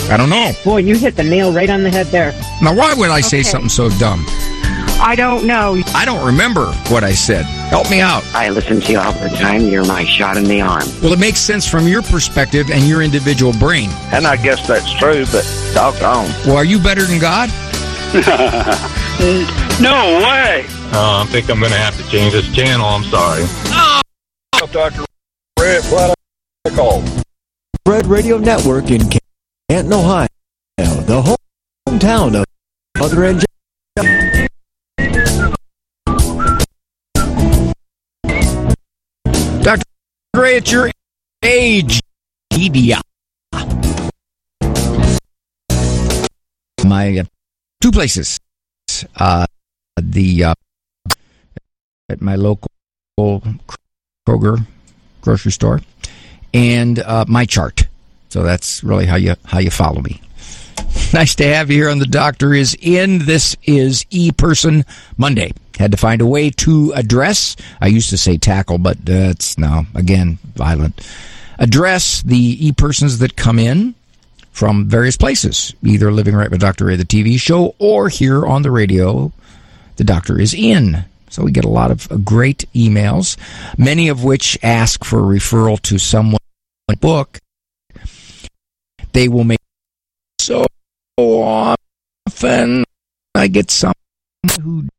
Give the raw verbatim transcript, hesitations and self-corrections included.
I don't know. Boy, you hit the nail right on the head there. Now, why would I say Okay. something so dumb? I don't know. I don't remember what I said. Help me out. I listen to you all the time. You're my shot in the arm. Well, it makes sense from your perspective and your individual brain. And I guess that's true, but doggone. Well, are you better than God? No way! Oh, I think I'm going to have to change this channel. I'm sorry. Doctor Red, what I call. Red Radio Network in Canton, Ohio, the hometown of Mother and Doctor Ray, at your age, media. My uh, two places. Uh, the uh, at my local Kroger grocery store, and uh, my chart. So that's really how you how you follow me. Nice to have you here on The Doctor Is In. This is E-Person Monday. Had to find a way to address, I used to say tackle, but uh, it's now, again, violent. Address the E-Persons that come in from various places, either Living Right with Doctor Ray, the T V show, or here on the radio, The Doctor Is In. So we get a lot of great emails, many of which ask for a referral to someone's book. They will make so often I get someone who